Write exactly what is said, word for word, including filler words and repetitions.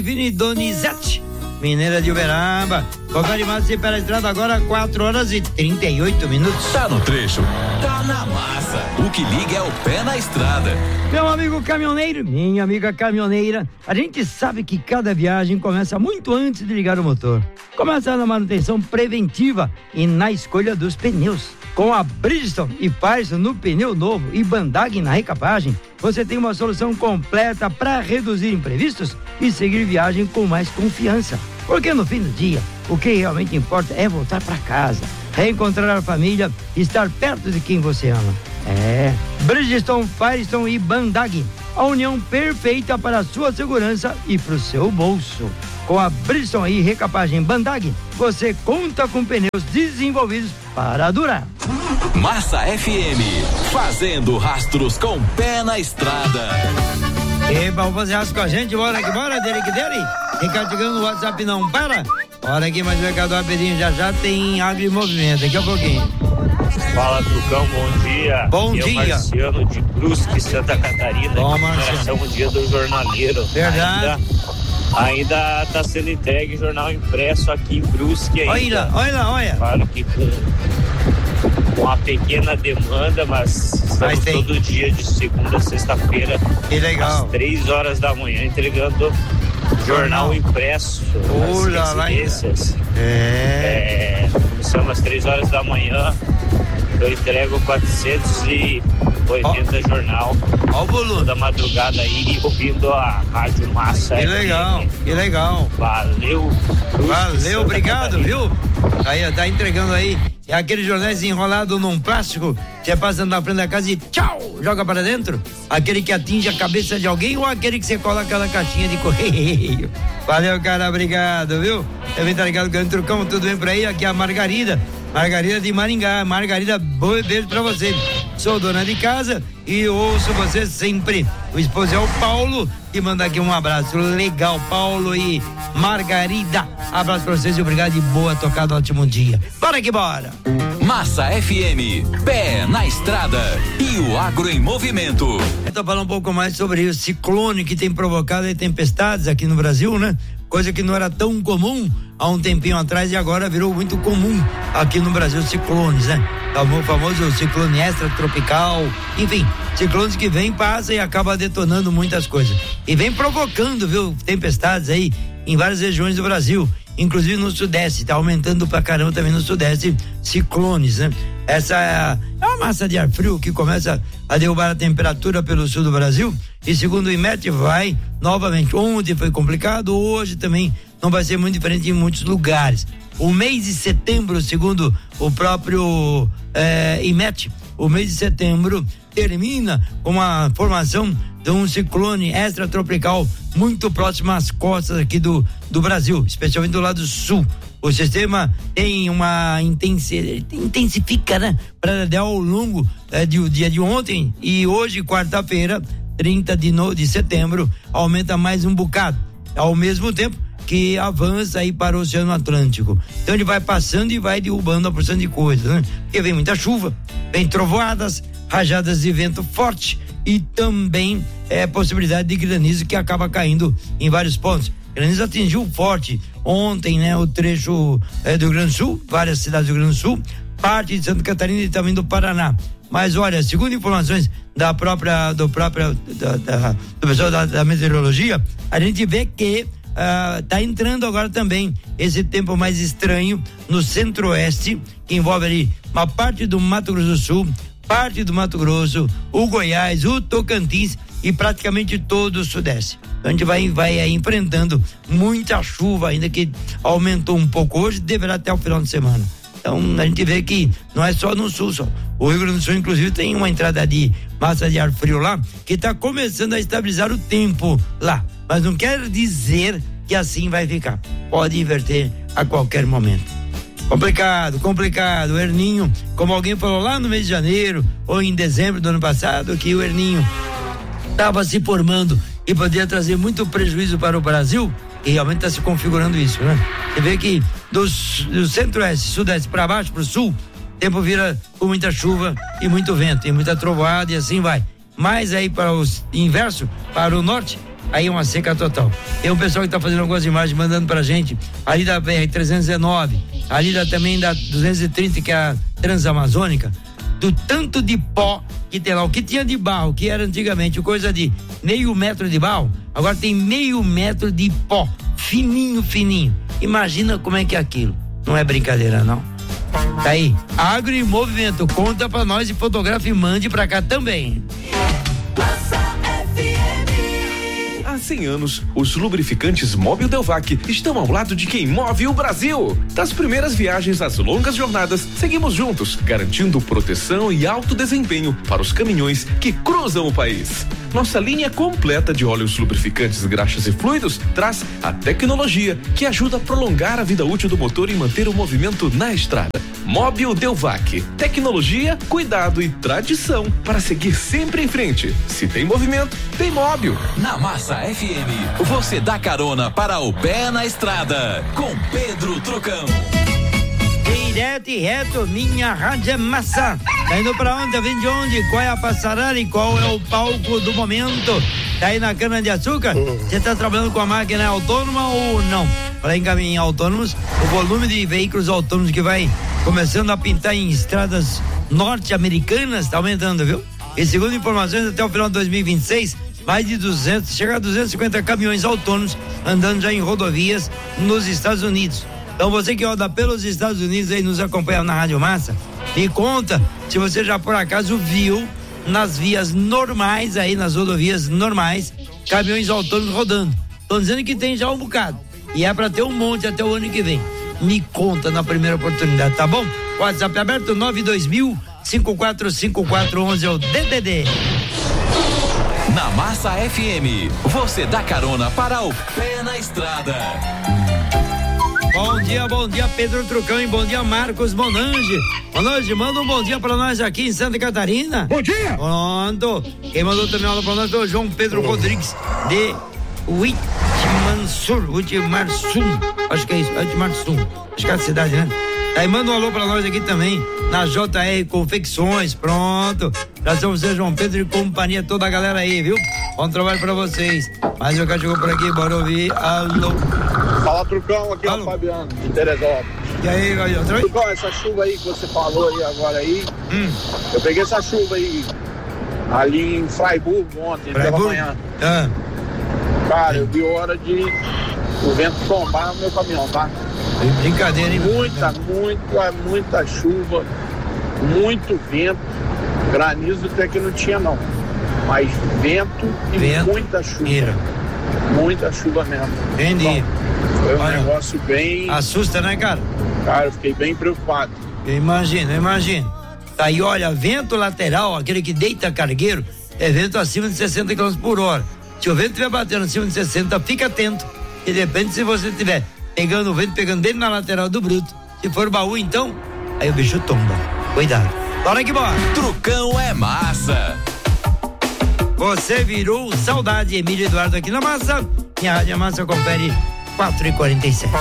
Vini Donizete, Mineira de Uberaba. Confere mais pela estrada agora, quatro horas e trinta e oito minutos. Tá no trecho, tá na massa. O que liga é o pé na estrada. Meu amigo caminhoneiro, minha amiga caminhoneira, a gente sabe que cada viagem começa muito antes de ligar o motor. Começa na manutenção preventiva e na escolha dos pneus. Com a Bridgestone e Firestone no pneu novo e Bandag na recapagem, você tem uma solução completa para reduzir imprevistos e seguir viagem com mais confiança. Porque no fim do dia, o que realmente importa é voltar para casa, reencontrar a família e estar perto de quem você ama. É, Bridgestone, Firestone e Bandag, a união perfeita para a sua segurança e para o seu bolso. Com a Bridgestone e recapagem Bandag, você conta com pneus desenvolvidos para durar. Massa F M, fazendo rastros com pé na estrada. Eba, vamos fazer rastro com a gente, bora que bora, dele que dele. Ricardo chegando no WhatsApp, não para. Bora aqui, mais um recado rapidinho, já já tem Agro em Movimento, daqui a pouquinho. Fala, Trucão, bom dia. Bom Eu, dia. Marciano de Brusque, Santa Catarina. Bom, Marciano. O dia do jornaleiro. Verdade. Ainda, ainda tá sendo entregue jornal impresso aqui em Brusque ainda. Olha lá, olha lá, olha. Claro que com, com uma pequena demanda, mas estamos Mas tem. todo dia de segunda a sexta-feira. Que legal. Às três horas da manhã entregando jornal impresso Olha nas residências. É. É, começamos às três horas da manhã. Eu entrego quatrocentos e oitenta oh. jornal. Ó o volume. Da madrugada aí, ouvindo a Rádio Massa. Que legal, que legal. Valeu. Valeu, obrigado, viu? Aí, tá entregando aí. É aquele jornais enrolado num plástico, você passa na frente da casa e tchau, joga para dentro. Aquele que atinge a cabeça de alguém ou aquele que você cola aquela caixinha de correio. Valeu, cara, obrigado, viu? Também tá ligado com o Trucão, tudo bem por aí? Aqui é a Margarida. Margarida de Maringá. Margarida, bom beijo pra você. Sou dona de casa e ouço você sempre. O esposo é o Paulo, que manda aqui um abraço. Legal, Paulo e Margarida. Abraço pra vocês e obrigado e boa tocada, ótimo dia. Bora que bora. Massa F M, pé na estrada e o agro em movimento. Eu tô falando um pouco mais sobre o ciclone que tem provocado aí tempestades aqui no Brasil, né? Coisa que não era tão comum há um tempinho atrás e agora virou muito comum aqui no Brasil, ciclones, né? O famoso ciclone extratropical, enfim, ciclones que vem, passa e acaba detonando muitas coisas. E vem provocando, viu, tempestades aí em várias regiões do Brasil, inclusive no Sudeste, tá aumentando pra caramba também no Sudeste, ciclones, né? Essa é uma massa de ar frio que começa a derrubar a temperatura pelo sul do Brasil e segundo o IMET vai novamente. Ontem foi complicado, hoje também não vai ser muito diferente em muitos lugares. O mês de setembro, segundo o próprio eh, IMET, o mês de setembro termina com a formação de um ciclone extratropical muito próximo às costas aqui do, do Brasil, especialmente do lado sul. O sistema tem uma intensi, intensifica, né? Para ao longo é, do dia de ontem e hoje, quarta-feira, trinta de, no, de setembro, aumenta mais um bocado. Ao mesmo tempo que avança aí para o Oceano Atlântico. Então ele vai passando e vai derrubando a porção de coisas, né? Porque vem muita chuva, vem trovoadas, rajadas de vento forte e também é possibilidade de granizo que acaba caindo em vários pontos. Granizo atingiu forte ontem, né? O trecho é, do Rio Grande do Sul, várias cidades do Rio Grande do Sul, parte de Santa Catarina e também do Paraná. Mas olha, segundo informações da própria, do próprio, da, da, do pessoal da, da meteorologia, a gente vê que uh, tá entrando agora também esse tempo mais estranho no centro-oeste, que envolve ali uma parte do Mato Grosso do Sul, parte do Mato Grosso, o Goiás, o Tocantins e praticamente todo o Sudeste. Então a gente vai, vai aí enfrentando muita chuva, ainda que aumentou um pouco hoje, deverá até o final de semana. Então a gente vê que não é só no sul só. O Rio Grande do Sul inclusive tem uma entrada de massa de ar frio lá, que está começando a estabilizar o tempo lá, mas não quer dizer que assim vai ficar. Pode inverter a qualquer momento. Complicado, complicado. O El Ninho, como alguém falou lá no mês de janeiro ou em dezembro do ano passado, que o El Ninho estava se formando e poderia trazer muito prejuízo para o Brasil, e realmente está se configurando isso, né? Você vê que do, do centro-oeste, sudeste para baixo, para o sul, o tempo vira com muita chuva e muito vento, e muita trovoada e assim vai. Mas aí para o inverso, para o norte, aí é uma seca total. Tem um pessoal que tá fazendo algumas imagens, mandando pra gente, ali da B R trezentos e dezenove, ali da, também da duzentos e trinta, que é a Transamazônica, do tanto de pó que tem lá, o que tinha de barro, que era antigamente coisa de meio metro de barro, agora tem meio metro de pó, fininho, fininho. Imagina como é que é aquilo. Não é brincadeira, não. Tá aí, Agro em Movimento, conta pra nós e fotografe e mande pra cá também. Há cem anos, os lubrificantes Mobil Delvac estão ao lado de quem move o Brasil. Das primeiras viagens às longas jornadas, seguimos juntos, garantindo proteção e alto desempenho para os caminhões que cruzam o país. Nossa linha completa de óleos lubrificantes, graxas e fluidos traz a tecnologia que ajuda a prolongar a vida útil do motor e manter o movimento na estrada. Mobil Delvac, tecnologia, cuidado e tradição para seguir sempre em frente. Se tem movimento, tem Mobil. Na Massa F M, você dá carona para o pé na estrada com Pedro Trucão. Direto e reto, minha rádio é massa. Tá indo pra onde? Vem de onde? Qual é a passarela e qual é o palco do momento? Tá aí na cana de açúcar? Você tá trabalhando com a máquina autônoma ou não? Para encaminhar autônomos, o volume de veículos autônomos que vai começando a pintar em estradas norte-americanas tá aumentando, viu? E segundo informações, até o final de dois mil e vinte e seis, mais de duzentos, chega a duzentos e cinquenta caminhões autônomos andando já em rodovias nos Estados Unidos. Então você que roda pelos Estados Unidos aí, nos acompanha na Rádio Massa, me conta se você já por acaso viu nas vias normais aí, nas rodovias normais, caminhões autônomos rodando. Estão dizendo que tem já um bocado e é para ter um monte até o ano que vem. Me conta na primeira oportunidade, tá bom? WhatsApp aberto nove dois mil, cinco quatro cinco quatro, onze é o D D D. Na Massa F M, você dá carona para o pé na estrada. Bom dia, bom dia Pedro Trucão e bom dia Marcos Monange. Monange, manda um bom dia pra nós aqui em Santa Catarina. Bom dia! Pronto. Quem mandou também aula pra nós foi o João Pedro Rodrigues de Uitmansur, Uitmansur, acho que é isso, Uitmansur, acho que é a cidade, né? Aí manda um alô pra nós aqui também, na J R Confecções, pronto. Abração você, João Pedro e companhia, toda a galera aí, viu? Bom trabalho pra vocês. Mais um cara chegou por aqui, bora ouvir. Alô. Fala, Trucão, aqui Alô. é o Fabiano, de Teresópolis. E aí, galera? Trucão, essa chuva aí que você falou aí agora aí, Hum. eu peguei essa chuva aí, ali em Fraiburgo ontem, pela Freiburg? manhã. Ah, Cara, eu vi hora de o vento tombar no meu caminhão, tá? brincadeira, hein? Muita, muita, muita chuva, muito vento, granizo até que não tinha não, mas vento e Vento, muita chuva, mira. muita chuva mesmo. Entendi. Bom, foi um Olha, negócio bem, assusta, né, cara? cara, eu fiquei bem preocupado. Eu imagino, eu imagino. Tá aí, olha, vento lateral, aquele que deita cargueiro, é vento acima de sessenta quilômetros por hora. Se o vento estiver batendo acima de sessenta, fica atento. E depende se você estiver pegando o vento, pegando dele na lateral do bruto. Se for baú, então, aí o bicho tomba. Cuidado. Bora que bora. Trucão é massa. Você virou saudade, Emílio Eduardo aqui na Massa. Minha Rádio Massa confere quatro e quarenta e sete.